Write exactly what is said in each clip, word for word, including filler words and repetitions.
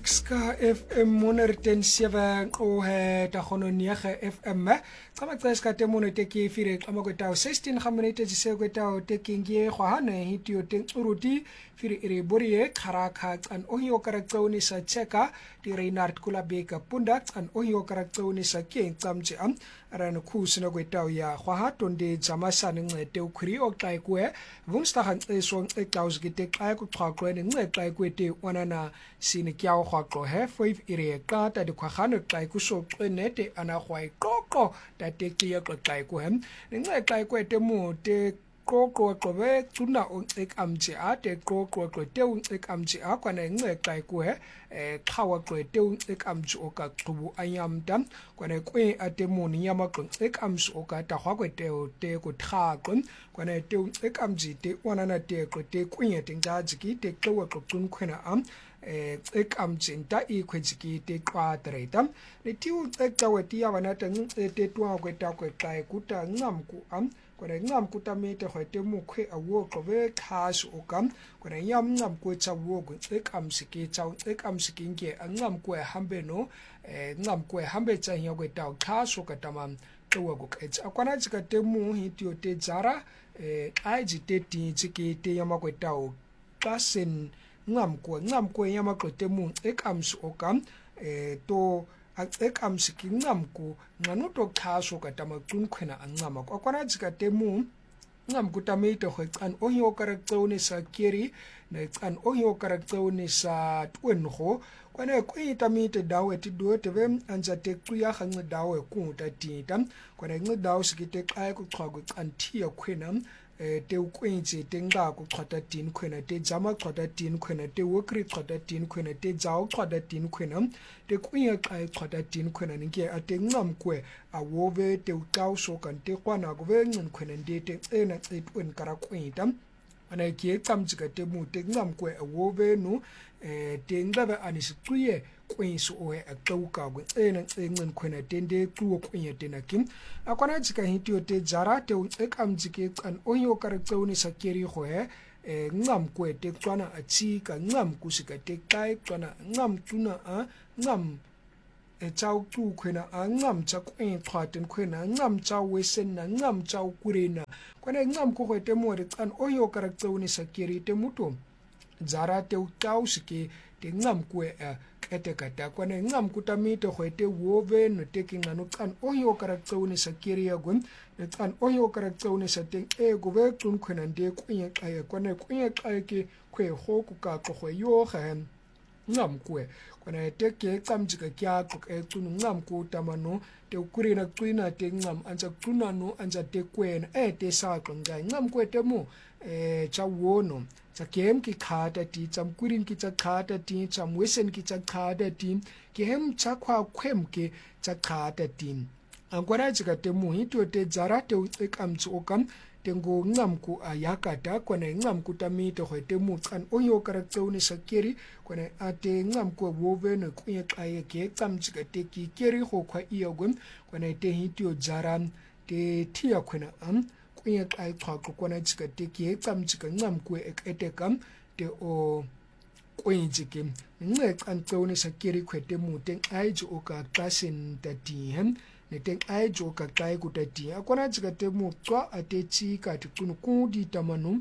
X ka F M monerten sewe o he ta gono nege F M tsama tsa ska te mono te ke fire tsama go ta sixteen ga minute tse se go ta te kingie go hane hitio te uruti fire ire borie kharaka tsan ohio karaktsoni sa cheka di Reinhard Kulabeka punda tsan ohio karaktsoni sa ke tsamje am ran khu sino go ta ya go ha tonde jamasane ncete ukhri o xa ikwe vumsta han eso nxexaws gite xa ku xaqwe nxexa ikwete wanana sine kya go xaqo he five ire ka ta di khwagano xa ikuso xenete ana go iqoqo ta te ke xa xa ikwe nxexa ikwete mu te qoqo qobe tsuna onxekamje ate qoqo qote onxekamje akwana nxexa ikwe eh xawa qote onxekamje okaxubu anyamda kwana kwe ate muni nyama qonxekamje okata gwakwete te ko thaqo kwana te onxekamje te wanana te qote kwenye te njajiki te xowa qoqun khwena am eh ekamje nta ikhwejiki te qwatreta letiu xexa weti ya bana ta nxete twa kweta kweta ikuta ngamku am kwana ngam kutamete khwete mukhwe awo qobe khash okam kwana yam ngam kwetsa wo go ekamsike tsa ekamsike nge ngam kwe hambe no eh ngam kwe hambe tsa nya kweta khash okatama twa go ketsa kwana tsika te mu hitio te jara eh aji te ti tsike te yama kweta o kasen ngam kwe ngam kwe yama kwete mu ekams okam eh to ekamsiki ngamku nganuto khasho katama qunkhwena ancama kwakwana jika temu ngamku tamete khwecan ohio karaktsone sa keri na can ohio karaktsone sa twenho kwana kwitamite dawe tido tebe anja tequya khange dawe kuta tita kwana ngi dawe sikite xa ku xhwa cantia khwena eh te ukwentse te nga ku xhwata tin khwena te jama xhwata tin khwena te wokri xhwata tin khwena te jaw xhwata tin khwena te kwiya xa xhwata tin khwena nge ate ngamkwe awobe te uqaw sokan te kwana go be ncin khwena ndete ena xetwen karakwita ana ke xamjika te mu te ngamkwe awobe no eh te ngabe anisixuye kwinso ohe aqawuka go ena ncin khwena tende xuwo kwinya tena kim akwana jika hitio te jara te ekamjike can ohio karaktsoni sa keri go he eh ngam kwete tswana achika ngam kusika te kai tswana ngam tuna a ngam e chau tu khwena a ngam cha kwen khwaten khwena ngam cha wesen na ngam cha kurena kwana ngam ko kwete mo re can ohio karaktsoni sa keri te muto jara te utau sike te ngam kwe kete kata kwana ngam kutamite khwete wove no taking anu can ohio karaktsoni sa keri agun ne can ohio karaktsoni sa te e go be tun khwena nde kwenye xaye kwana kwenye xaye ke khwe ho ku ka xwe yo khan ngam kwe kwana te ke xamjika kya ku e tun ngam ku tamano te kurina twina te ngam anja tuna no anja te kwena e te sa qonga ngam kwete mo eh cha wono cha kem ki khata ti cham kurin ki cha khata ti cham wesen ki cha khata ti ke hem cha khwa khwem ke cha khata ti angwana jika te mu hito te jara te ekamtsi okam tengo ngam ku ayakata kwana ngam ku tamite khwete mu can ohio karaktsoni sa keri kwana ate ngam ku wove no kwenye xaye ke xamjika te ki keri go khwa iyagum kwana te hito jara te thia khwena am kwenye xaye xhaqo kwana jika te ki xamjika ngam ku eketekam te o kwenye jike nxexantsoni sa keri khwete mu te aiji oka kasen tatihem neteng ai joka kai kutati akwana jika te mu tswa atechi ka ti kunu kudi tamanu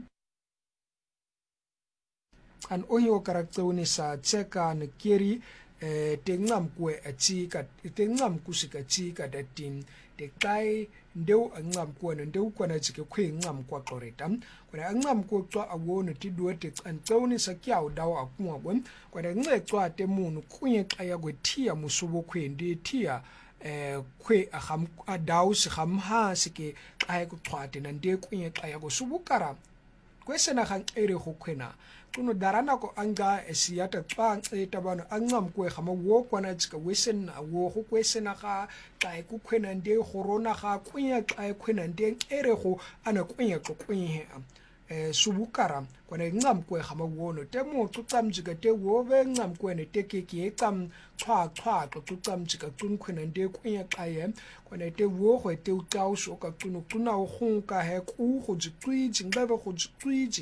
an ohio karaktsoni sa cheka ne keri eh te ngam kwe achi ka te ngam kusika chi ka datin te kai ndeu ngam kwe no ndeu kwana jike kwe ngam kwa qoreta kwana ngam ko tswa awono ti duote antsoni sa kyaw dawa akwa bon kwana nge tswa te munu kunye kaya gwe tia musubo kwe ndi tia eh kwe agam adaus gam ha sike xa ku xwate na nde kunye xa ya go subukara kwesena gang ere go khwena kuno darana ko anga esiyata xa eta bana angam kwe gama wo kwana tsika wesen na wo go kwesena ga xa ku khwena nde go rona ga kunye xa khwena nde ere go ana kunye go kunye eh subukara kwana ngam kwe gama wono te mo tsamjika te wo ve ngam kwe ne te ke ke tsam chwa chwa to tsamjika tun khwena nde kunye xaye kwana te wo go te utau so ka tunu tuna o khunka he ku go jitswiji ngebe go jitswiji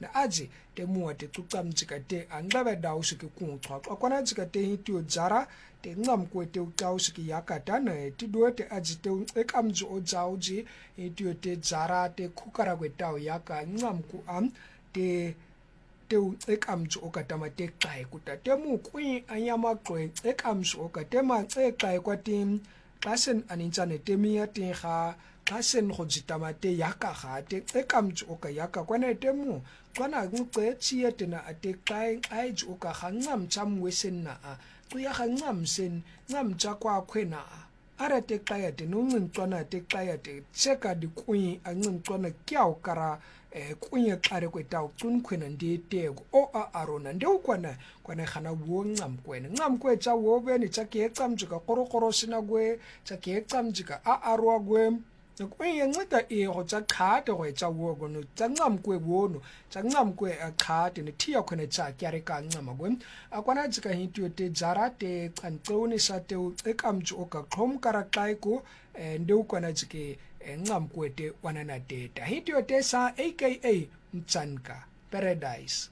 na aji te mua te tutam jika te anglawe dau siki kungchwa akwana jika te hitio jara te ngam kwe te utau siki yakata na te dua te aji te ekamju o jauji hitio te jara te kukara kwe tau yaka ngam ku am te te ekamju o katama te kai kuta te mu kwi anyama kwe ekamju o katema te kai kwa tim kasen aninchane te mia te kha kasen go jitama te yaka ga te ekamju o ka yaka kwana te mu kwana ngce chia te na ate kai ai ju o ka ngam cham wesen na a kuya ngam sen ngam cha kwa khwena ara te kai te no ngcwana te kai te cheka di kwi angcwana kyao kara eh kunya kare kwetau tun khwena ndi te o a arona ndi ukwana kwana khana wo ngam kwena ngam kwe cha wo be ni cha ke tsamjika korokoro sina gwe cha ke tsamjika a arwa gwe kwenye nceda e go tsa khate go tsa wo go no tsa ngam kwe bono tsa ngam kwe a khate ne thia khone tsa kyare ka ngama gwe akwana jika hitio te jara te kantsoni sa te ekamju o ka khom kara kai ko ndi ukwana jike ngam kwe te wanana te ta hitio te sa aka Mtsanka Paradise.